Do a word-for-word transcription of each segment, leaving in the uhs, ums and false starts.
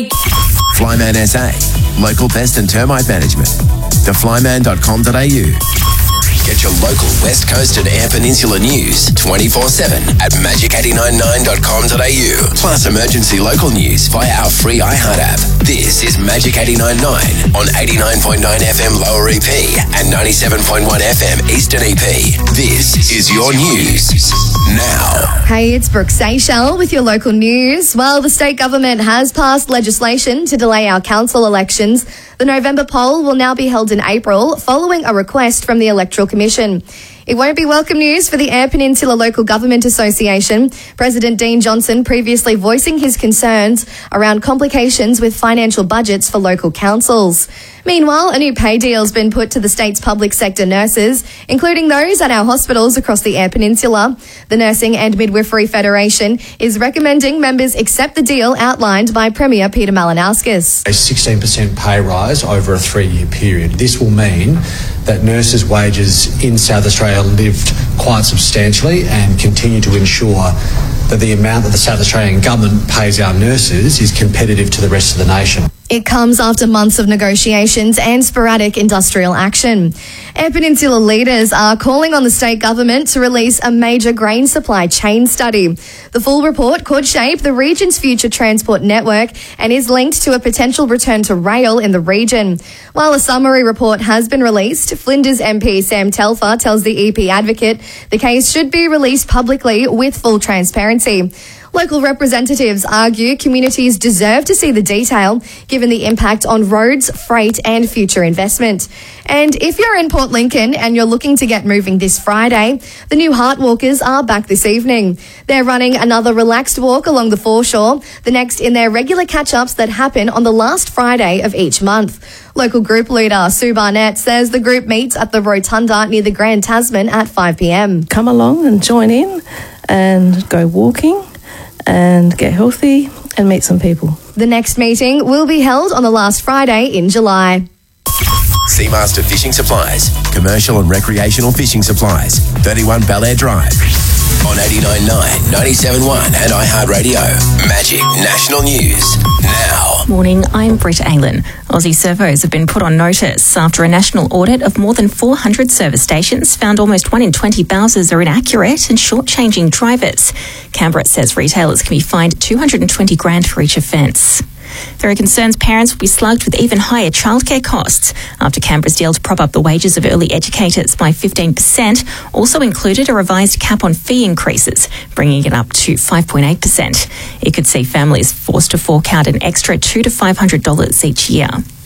Flyman S A, local pest and termite management. the flyman dot com dot a u. Get your local West Coast and Eyre Peninsula news twenty-four seven at magic eight nine nine dot com dot a u. Plus emergency local news via our free iHeart app. This is Magic eight nine nine on eighty-nine point nine F M Lower E P and ninety-seven point one F M Eastern E P. This is your news now. Hey, it's Brooke Seychelles with your local news. Well, the state government has passed legislation to delay our council elections. The November poll will now be held in April, following a request from the Electoral Commission. It won't be welcome news for the Eyre Peninsula Local Government Association. President Dean Johnson previously voicing his concerns around complications with financial budgets for local councils. Meanwhile, a new pay deal has been put to the state's public sector nurses, including those at our hospitals across the Eyre Peninsula. The Nursing and Midwifery Federation is recommending members accept the deal outlined by Premier Peter Malinauskas. A sixteen percent pay rise over a three-year period. This will mean that nurses' wages in South Australia lift quite substantially and continue to ensure that the amount that the South Australian government pays our nurses is competitive to the rest of the nation. It comes after months of negotiations and sporadic industrial action. Eyre Peninsula leaders are calling on the state government to release a major grain supply chain study. The full report could shape the region's future transport network and is linked to a potential return to rail in the region. While a summary report has been released, Flinders M P Sam Telfer tells the E P Advocate the case should be released publicly with full transparency. Local representatives argue communities deserve to see the detail, given the impact on roads, freight and future investment. And if you're in Port Lincoln and you're looking to get moving this Friday, the new Heart Walkers are back this evening. They're running another relaxed walk along the foreshore, the next in their regular catch-ups that happen on the last Friday of each month. Local group leader Sue Barnett says the group meets at the Rotunda near the Grand Tasman at five p m. Come along and join in and go walking and get healthy and meet some people. The next meeting will be held on the last Friday in July. Seamaster Fishing Supplies, commercial and recreational fishing supplies, thirty-one Belair Drive. On eighty-nine point nine, ninety-seven point one and iHeartRadio. Magic National News now. Morning, I'm Britt Aylen. Aussie servos have been put on notice after a national audit of more than four hundred service stations found almost one in twenty bowsers are inaccurate and shortchanging drivers. Canberra says retailers can be fined two hundred twenty grand for each offence. There are concerns parents will be slugged with even higher childcare costs after Canberra's deal to prop up the wages of early educators by fifteen percent also included a revised cap on fee increases, bringing it up to five point eight percent. It could see families forced to fork out an extra two hundred to five hundred dollars each year.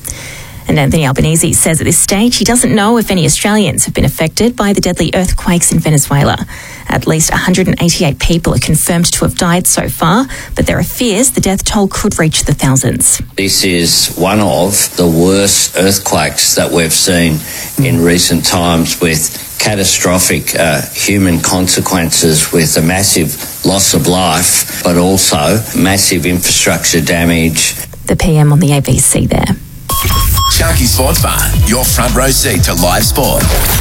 And Anthony Albanese says at this stage he doesn't know if any Australians have been affected by the deadly earthquakes in Venezuela. At least one hundred eighty-eight people are confirmed to have died so far, but there are fears the death toll could reach the thousands. This is one of the worst earthquakes that we've seen in recent times, with catastrophic uh, human consequences, with a massive loss of life, but also massive infrastructure damage. The P M on the A B C there. Sharky Sports Bar, your front row seat to live sport.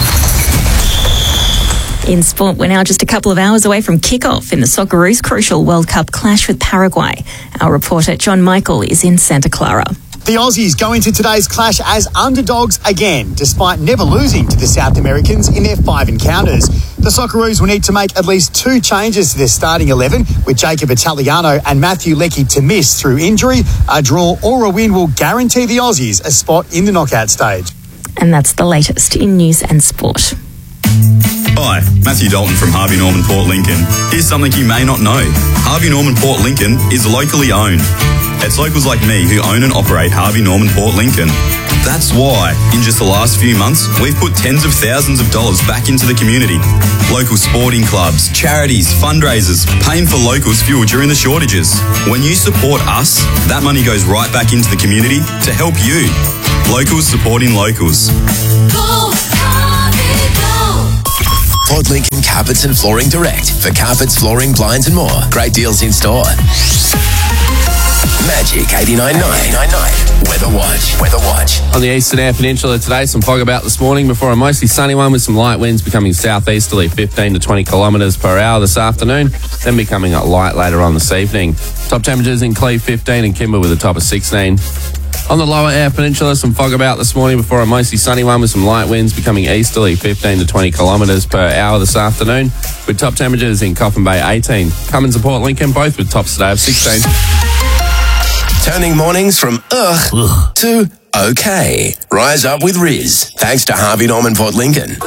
In sport, we're now just a couple of hours away from kick-off in the Socceroos' crucial World Cup clash with Paraguay. Our reporter John Michael is in Santa Clara. The Aussies go into today's clash as underdogs again, despite never losing to the South Americans in their five encounters. The Socceroos will need to make at least two changes to their starting eleven, with Jacob Italiano and Matthew Leckie to miss through injury. A draw or a win will guarantee the Aussies a spot in the knockout stage. And that's the latest in news and sport. Hi, Matthew Dalton from Harvey Norman Port Lincoln. Here's something you may not know. Harvey Norman Port Lincoln is locally owned. It's locals like me who own and operate Harvey Norman Port Lincoln. That's why, in just the last few months, we've put tens of thousands of dollars back into the community. Local sporting clubs, charities, fundraisers, paying for locals' fuel during the shortages. When you support us, that money goes right back into the community to help you. Locals supporting locals. Go, Harvey, go! Port Lincoln Carpets and Flooring Direct. For carpets, flooring, blinds and more. Great deals in store. Magic eighty-nine point nine. Weather Watch. Weather Watch. On the Eastern Air Peninsula today, some fog about this morning before a mostly sunny one with some light winds becoming southeasterly, fifteen to twenty kilometres per hour this afternoon, then becoming up light later on this evening. Top temperatures in Cleve fifteen and Kimber with a top of sixteen. On the lower air peninsula, some fog about this morning before a mostly sunny one with some light winds becoming easterly, fifteen to twenty kilometres per hour this afternoon, with top temperatures in Coffin Bay eighteen. Cummins and Port Lincoln both with tops today of sixteen. Turning mornings from ugh to okay. Rise up with Riz. Thanks to Harvey Norman Port Lincoln.